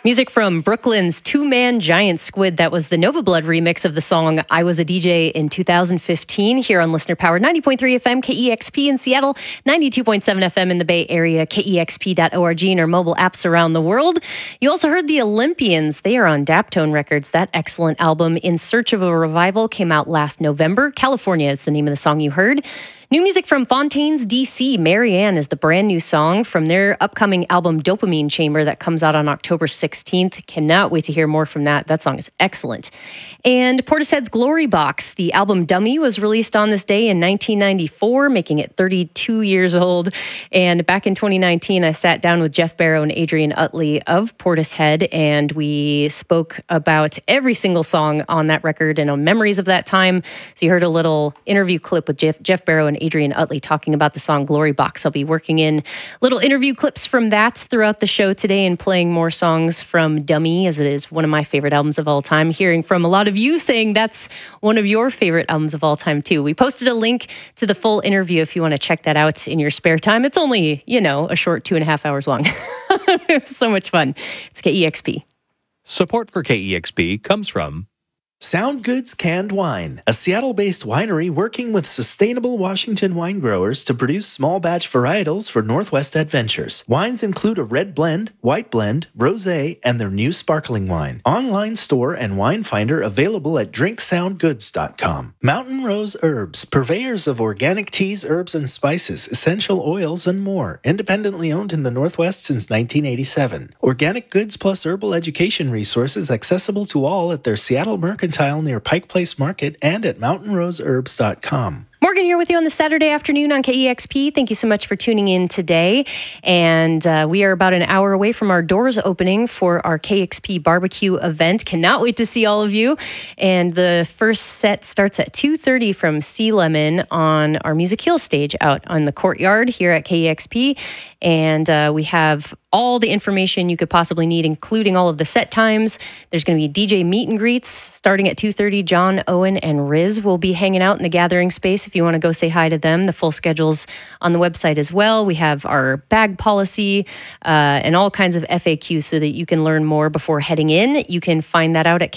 Music from Brooklyn's two-man giant squid. That was the Nova Blood remix of the song I Was a DJ in 2015 here on Listener Powered 90.3 FM KEXP in Seattle, 92.7 FM in the Bay Area, KEXP.org, and our mobile apps around the world. You also heard the Olympians. They are on Daptone Records. That excellent album, In Search of a Revival, came out last November. California is the name of the song you heard. New music from Fontaines DC. Marianne is the brand new song from their upcoming album Dopamine Chamber that comes out on October 16th. Cannot wait to hear more from that. That song is excellent. And Portishead's Glory Box. The album Dummy was released on this day in 1994, making it 32 years old. And back in 2019, I sat down with Jeff Barrow and Adrian Utley of Portishead, and we spoke about every single song on that record and on memories of that time. So you heard a little interview clip with Jeff Barrow and Adrian Utley talking about the song Glory Box. I'll be working in little interview clips from that throughout the show today and playing more songs from Dummy, as it is one of my favorite albums of all time. Hearing from a lot of you saying that's one of your favorite albums of all time too. We posted a link to the full interview if you want to check that out in your spare time. It's only, a short 2.5 hours long. It was so much fun. It's KEXP. Support for KEXP comes from Sound Goods Canned Wine, a Seattle-based winery working with sustainable Washington wine growers to produce small batch varietals for Northwest Adventures. Wines include a red blend, white blend, rosé, and their new sparkling wine. Online store and wine finder available at drinksoundgoods.com. Mountain Rose Herbs, purveyors of organic teas, herbs, and spices, essential oils, and more. Independently owned in the Northwest since 1987. Organic goods plus herbal education resources accessible to all at their Seattle Mercantile near Pike Place Market and at mountainroseherbs.com. Morgan here with you on the Saturday afternoon on KEXP. Thank you so much for tuning in today. And we are about an hour away from our doors opening for our KEXP barbecue event. Cannot wait to see all of you. And the first set starts at 2:30 from Sea Lemon on our Music Hill stage out on the courtyard here at KEXP. And we have all the information you could possibly need, including all of the set times. There's going to be DJ meet and greets starting at 2:30. John, Owen, and Riz will be hanging out in the gathering space if you want to go say hi to them. The full schedule's on the website as well. We have our bag policy and all kinds of FAQs so that you can learn more before heading in. You can find that out at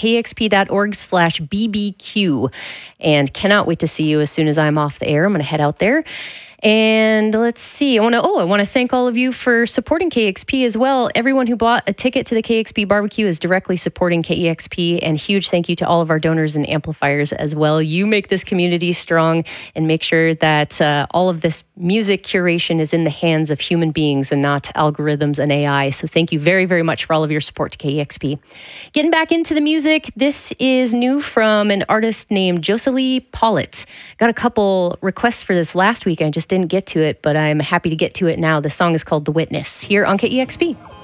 kexp.org/BBQ. And cannot wait to see you as soon as I'm off the air. I'm going to head out there. And let's see, I want to thank all of you for supporting KEXP as well. Everyone who bought a ticket to the KEXP barbecue is directly supporting KEXP, and huge thank you to all of our donors and amplifiers as well. You make this community strong and make sure that all of this music curation is in the hands of human beings and not algorithms and AI. So thank you very, very much for all of your support to KEXP. Getting back into the music, this is new from an artist named Jocelyn Pollitt. Got a couple requests for this last week. I just didn't get to it, but I'm happy to get to it now. The song is called The Witness here on KEXP.